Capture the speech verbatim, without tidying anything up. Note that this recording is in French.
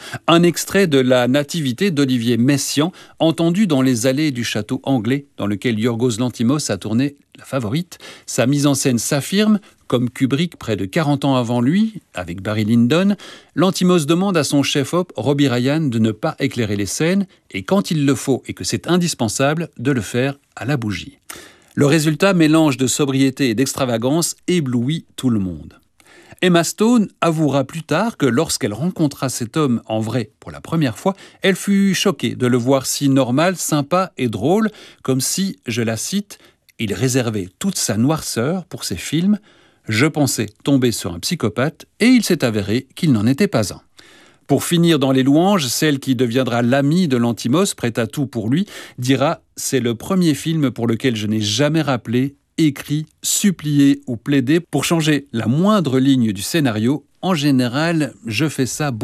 Un extrait de la Nativité d'Olivier Messiaen, entendu dans les allées du château anglais dans lequel Yorgos Lanthimos a tourné La Favorite. Sa mise en scène s'affirme, comme Kubrick près de quarante ans avant lui, avec Barry Lyndon. Lanthimos demande à son chef-op, Robbie Ryan, de ne pas éclairer les scènes et quand il le faut et que c'est indispensable, de le faire à la bougie. Le résultat, mélange de sobriété et d'extravagance, éblouit tout le monde. Emma Stone avouera plus tard que lorsqu'elle rencontra cet homme en vrai pour la première fois, elle fut choquée de le voir si normal, sympa et drôle, comme si, je la cite, « il réservait toute sa noirceur pour ses films. Je pensais tomber sur un psychopathe et il s'est avéré qu'il n'en était pas un ». Pour finir dans les louanges, celle qui deviendra l'amie de Lanthimos, prête à tout pour lui, dira « c'est le premier film pour lequel je n'ai jamais rappelé écrit, supplié ou plaidé pour changer la moindre ligne du scénario. En général, je fais ça beaucoup. »